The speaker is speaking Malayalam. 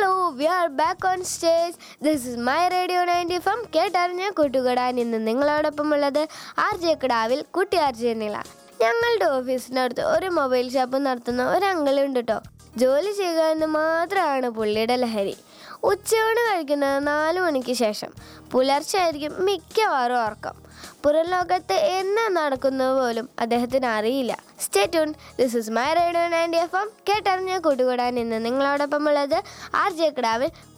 Hello, we are back on stage. This is my Radio 90 from കേട്ടറിഞ്ഞ കൂട്ടുകൂടാൻ. ഇന്ന് നിങ്ങളോടൊപ്പമുള്ളത് ആർ ജെ കടാവിൽ കുട്ടി ആർ ജെ നില. ഞങ്ങളുടെ ഓഫീസിനടുത്ത് ഒരു മൊബൈൽ ഷോപ്പ് നടത്തുന്ന ഒരു അങ്കിളുണ്ട് കേട്ടോ. ജോലി ചെയ്യുക എന്ന് മാത്രമാണ് പുള്ളിയുടെ ലഹരി. ഉച്ചയൂണ് കഴിക്കുന്നത് 4 മണിക്ക് ശേഷം. പുലർച്ചെ ആയിരിക്കും മിക്കവാറും ഉറക്കം. പുറം ലോകത്ത് എന്നാ നടക്കുന്നത് പോലും അദ്ദേഹത്തിന് അറിയില്ല. Stay tune. This is my radio 90 FM. കേട്ടറിഞ്ഞ കൂട്ടുകൂടാൻ. ഇന്ന് നിങ്ങളോടൊപ്പമുള്ളത് ആർ ജെ കടാവിൽ